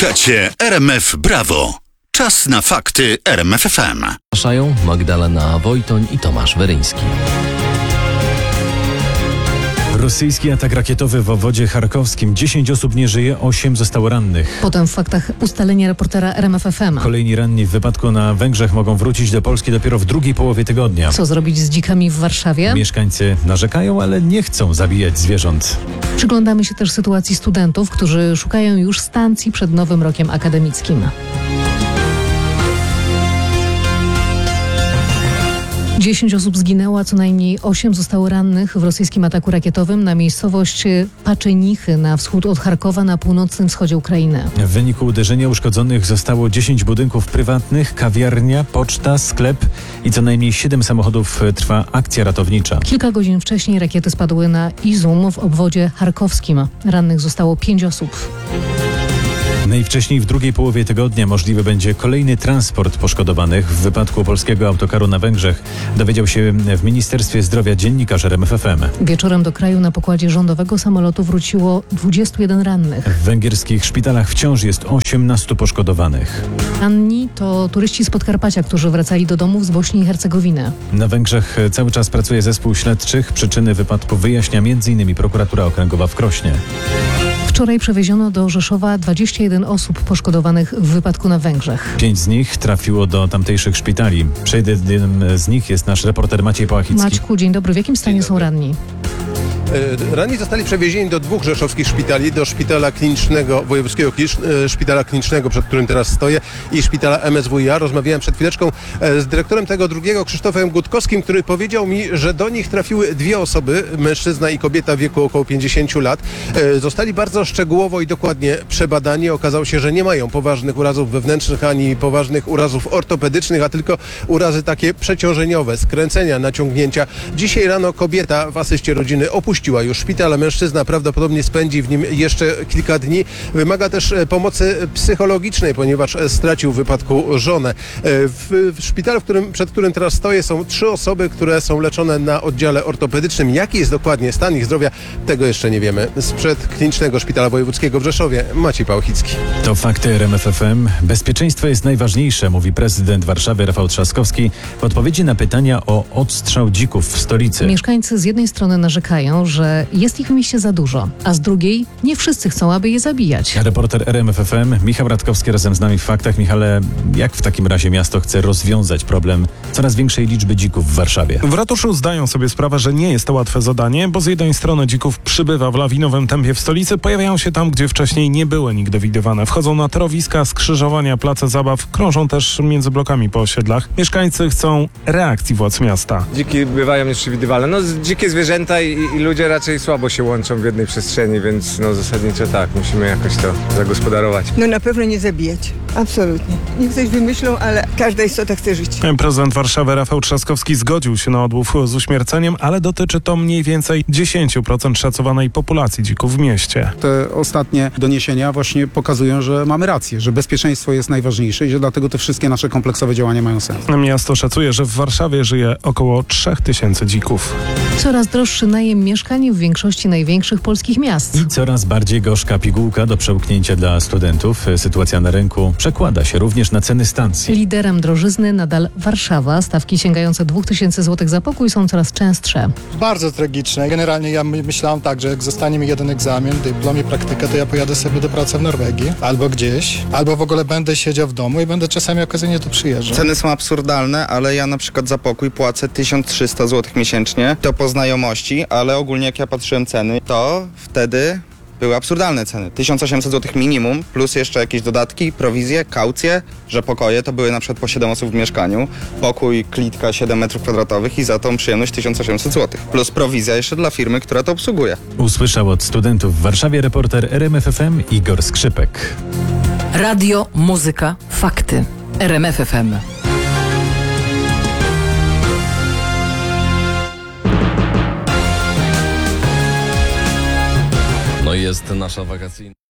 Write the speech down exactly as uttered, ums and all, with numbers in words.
Słuchacie R M F Brawo. Czas na fakty R M F F M. Zapraszają Magdalena Wojtoń i Tomasz Weryński. Rosyjski atak rakietowy w obwodzie charkowskim. dziesięć osób nie żyje, osiem zostało rannych. Potem w faktach ustalenie reportera R M F F M. Kolejni ranni w wypadku na Węgrzech mogą wrócić do Polski dopiero w drugiej połowie tygodnia. Co zrobić z dzikami w Warszawie? Mieszkańcy narzekają, ale nie chcą zabijać zwierząt. Przyglądamy się też sytuacji studentów, którzy szukają już stacji przed nowym rokiem akademickim. Dziesięć osób zginęło, a co najmniej osiem zostało rannych w rosyjskim ataku rakietowym na miejscowość Paczenichy na wschód od Charkowa na północnym wschodzie Ukrainy. W wyniku uderzenia uszkodzonych zostało dziesięć budynków prywatnych, kawiarnia, poczta, sklep i co najmniej siedem samochodów. Trwa akcja ratownicza. Kilka godzin wcześniej rakiety spadły na Izum w obwodzie charkowskim. Rannych zostało pięć osób. Najwcześniej w drugiej połowie tygodnia możliwy będzie kolejny transport poszkodowanych w wypadku polskiego autokaru na Węgrzech. Dowiedział się w Ministerstwie Zdrowia dziennikarz R M F F M. Wieczorem do kraju na pokładzie rządowego samolotu wróciło dwudziestu jeden rannych. W węgierskich szpitalach wciąż jest osiemnastu poszkodowanych. Ranni to turyści z Podkarpacia, którzy wracali do domów z Bośni i Hercegowiny. Na Węgrzech cały czas pracuje zespół śledczych. Przyczyny wypadku wyjaśnia między innymi prokuratura okręgowa w Krośnie. Wczoraj przewieziono do Rzeszowa dwadzieścia jeden osób poszkodowanych w wypadku na Węgrzech. Pięć z nich trafiło do tamtejszych szpitali. Przed jednym z nich jest nasz reporter Maciej Pałachicki. Maćku, dzień dobry. W jakim stanie są ranni? Ranni zostali przewiezieni do dwóch rzeszowskich szpitali, do szpitala klinicznego, wojewódzkiego szpitala klinicznego, przed którym teraz stoję, i szpitala M S W i A. Rozmawiałem przed chwileczką z dyrektorem tego drugiego, Krzysztofem Gutkowskim, który powiedział mi, że do nich trafiły dwie osoby, mężczyzna i kobieta w wieku około pięćdziesięciu lat. Zostali bardzo szczegółowo i dokładnie przebadani. Okazało się, że nie mają poważnych urazów wewnętrznych ani poważnych urazów ortopedycznych, a tylko urazy takie przeciążeniowe, skręcenia, naciągnięcia. Dzisiaj rano kobieta w asyście rodziny opuściła już szpital, a mężczyzna prawdopodobnie spędzi w nim jeszcze kilka dni. Wymaga też pomocy psychologicznej, ponieważ stracił w wypadku żonę. W, w szpitalu, w którym, przed którym teraz stoję, są trzy osoby, które są leczone na oddziale ortopedycznym. Jaki jest dokładnie stan ich zdrowia, tego jeszcze nie wiemy. Sprzed Klinicznego Szpitala Wojewódzkiego w Rzeszowie, Maciej Pałachicki. To fakty R M F F M. Bezpieczeństwo jest najważniejsze, mówi prezydent Warszawy Rafał Trzaskowski w odpowiedzi na pytania o odstrzał dzików w stolicy. Mieszkańcy z jednej strony narzekają, że jest ich w mieście za dużo, a z drugiej nie wszyscy chcą, aby je zabijać. Reporter R M F F M Michał Radkowski razem z nami w faktach. Michale, jak w takim razie miasto chce rozwiązać problem coraz większej liczby dzików w Warszawie? W ratuszu zdają sobie sprawę, że nie jest to łatwe zadanie, bo z jednej strony dzików przybywa w lawinowym tempie w stolicy, pojawiają się tam, gdzie wcześniej nie były nigdy widywane. Wchodzą na torowiska, skrzyżowania, place zabaw, krążą też między blokami po osiedlach. Mieszkańcy chcą reakcji władz miasta. Dziki bywają nieprzewidywalne. No, dzikie zwierzęta i, i ludzie raczej słabo się łączą w jednej przestrzeni, więc no zasadniczo tak, musimy jakoś to zagospodarować. No na pewno nie zabijać. Absolutnie. Niech coś wymyślą, ale każda istota chce żyć. Prezydent Warszawy Rafał Trzaskowski zgodził się na odłów z uśmierceniem, ale dotyczy to mniej więcej dziesięć procent szacowanej populacji dzików w mieście. Te ostatnie doniesienia właśnie pokazują, że mamy rację, że bezpieczeństwo jest najważniejsze i że dlatego te wszystkie nasze kompleksowe działania mają sens. Miasto szacuje, że w Warszawie żyje około trzech tysięcy dzików. Coraz droższy najem mieszkań w większości największych polskich miast. I coraz bardziej gorzka pigułka do przełknięcia dla studentów. Sytuacja na rynku przekłada się również na ceny stacji. Liderem drożyzny nadal Warszawa. Stawki sięgające dwóch tysięcy złotych za pokój są coraz częstsze. Bardzo tragiczne. Generalnie ja myślałam tak, że jak zostanie mi jeden egzamin, dyplom i praktyka, to ja pojadę sobie do pracy w Norwegii albo gdzieś, albo w ogóle będę siedział w domu i będę czasami okazyjnie tu przyjeżdżał. Ceny są absurdalne, ale ja na przykład za pokój płacę tysiąc trzysta złotych miesięcznie. To po znajomości, ale ogólnie jak ja patrzyłem ceny, to wtedy były absurdalne ceny. tysiąc osiemset złotych minimum, plus jeszcze jakieś dodatki, prowizje, kaucje, że pokoje to były na przykład po siedem osób w mieszkaniu, pokój, klitka siedem metrów kwadratowych i za tą przyjemność tysiąc osiemset złotych. Plus prowizja jeszcze dla firmy, która to obsługuje. Usłyszał od studentów w Warszawie reporter R M F F M Igor Skrzypek. Radio, muzyka, fakty. R M F F M. No i jest nasza wakacyjna...